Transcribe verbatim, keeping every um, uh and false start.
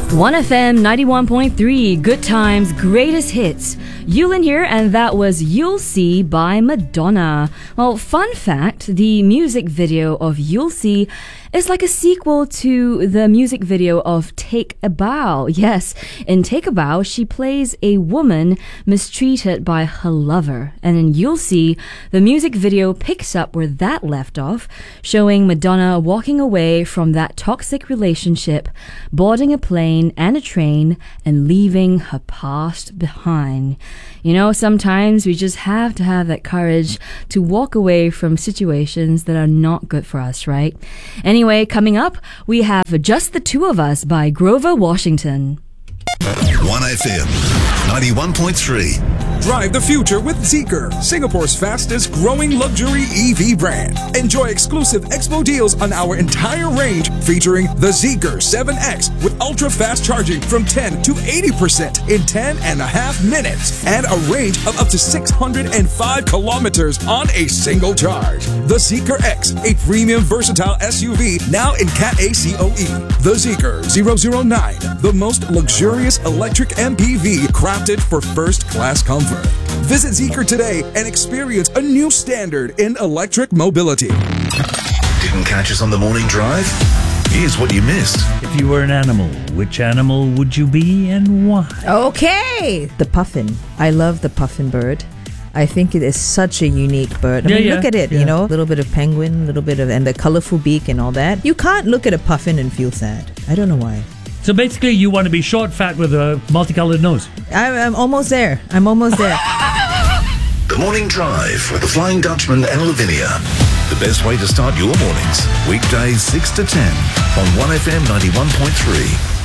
one F M ninety-one point three, Good Times, Greatest Hits. Yulin here, and that was You'll See by Madonna. Well, fun fact, the music video of You'll See is like a sequel to the music video of Take a Bow. Yes, in Take a Bow, she plays a woman mistreated by her lover. And in You'll See, the music video picks up where that left off, showing Madonna walking away from that toxic relationship, boarding a plane and a train, and leaving her past behind. You know, sometimes we just have to have that courage to walk away from situations that are not good for us, right? Anyway, coming up, we have Just the Two of Us by Grover Washington. one F M ninety-one point three. Drive the future with Zeekr, Singapore's fastest growing luxury E V brand. Enjoy exclusive expo deals on our entire range featuring the Zeekr seven X with ultra fast charging from ten to eighty percent in ten and a half minutes and a range of up to six hundred five kilometers on a single charge. The Zeekr X, a premium versatile S U V now in Cat A C O E. The Zeekr zero zero nine, the most luxurious electric M P V crafted for first class comfort. Visit Zeekr today and experience a new standard in electric mobility. Didn't catch us on the morning drive? Here's what you missed. If you were an animal, which animal would you be and why? Okay, the puffin. I love the puffin bird. I think it is such a unique bird. I Yeah, mean, yeah, look at it, yeah. you know, a little bit of penguin, a little bit of, and the colorful beak and all that. You can't look at a puffin and feel sad. I don't know why. So basically, you want to be short, fat, with a multicolored nose. I'm, I'm almost there. I'm almost there. The Morning Drive with the Flying Dutchman and Lavinia. The best way to start your mornings. Weekdays six to ten on one F M ninety-one point three.